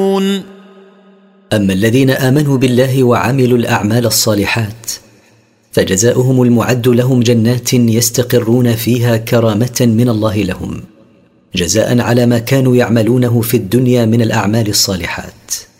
أما الذين آمنوا بالله وعملوا الأعمال الصالحات فجزاؤهم المعد لهم جنات يستقرون فيها كرامة من الله لهم، جزاء على ما كانوا يعملونه في الدنيا من الأعمال الصالحات.